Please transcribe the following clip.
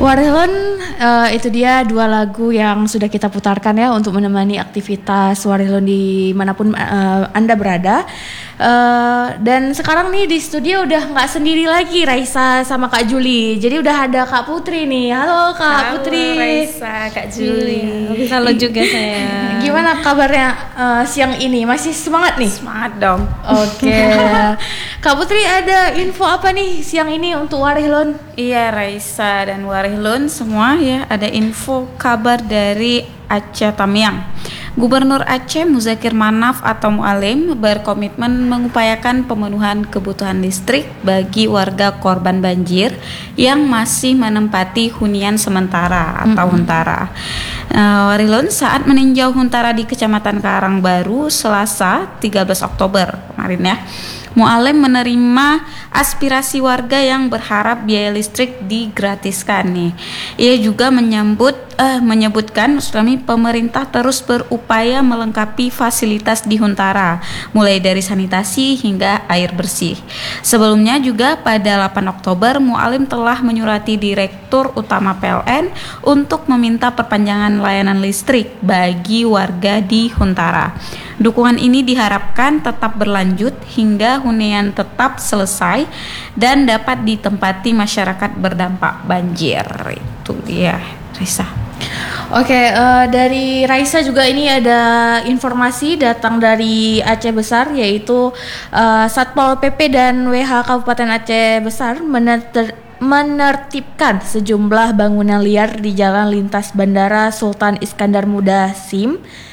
Warilun, itu dia dua lagu yang sudah kita putarkan ya untuk menemani aktivitas Warilun dimanapun Anda berada. Dan sekarang nih di studio udah nggak sendiri lagi Raisa sama Kak Juli. Jadi udah ada Kak Putri nih. Halo Kak Putri. Raisa, Kak Juli. Halo juga saya. Gimana kabarnya siang ini? Masih semangat nih? Semangat dong. Oke. Kak Putri ada info apa nih siang ini untuk Warilun? Iya, Raisa dan Warilun semua ya, ada info kabar dari Aceh Tamiang. Gubernur Aceh Muzakir Manaf atau Mualim berkomitmen mengupayakan pemenuhan kebutuhan listrik bagi warga korban banjir yang masih menempati hunian sementara atau huntara. Warilun saat meninjau huntara di Kecamatan Karangbaru Selasa 13 Oktober kemarin ya. Mualim menerima aspirasi warga yang berharap biaya listrik digratiskan nih. Ia juga menyebutkan pemerintah terus berupaya melengkapi fasilitas di huntara, mulai dari sanitasi hingga air bersih. Sebelumnya juga pada 8 Oktober Mualim telah menyurati Direktur Utama PLN untuk meminta perpanjangan layanan listrik bagi warga di huntara. Dukungan ini diharapkan tetap berlanjut hingga hunian tetap selesai dan dapat ditempati masyarakat berdampak banjir. Itu dia, Risa. Oke, dari Raisa juga ini ada informasi datang dari Aceh Besar, yaitu Satpol PP dan WH Kabupaten Aceh Besar menertibkan sejumlah bangunan liar di jalan lintas Bandara Sultan Iskandar Muda SIM